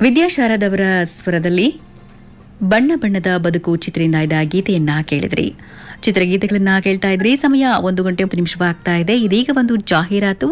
ವಿದ್ಯಾಶಾರದವರ ಸ್ವರದಲ್ಲಿ ಬಣ್ಣ ಬಣ್ಣದ ಬದುಕು ಚಿತ್ರದಿಂದ ಇದ್ದ ಗೀತೆಯನ್ನ ಕೇಳಿದ್ರಿ. ಚಿತ್ರಗೀತೆಗಳನ್ನ ಕೇಳ್ತಾ ಇದ್ರಿ. ಸಮಯ 1 ಗಂಟೆ 10 ನಿಮಿಷವಾಗ್ತಾ ಇದೆ. ಇದೀಗ ಒಂದು ಜಾಹೀರಾತು.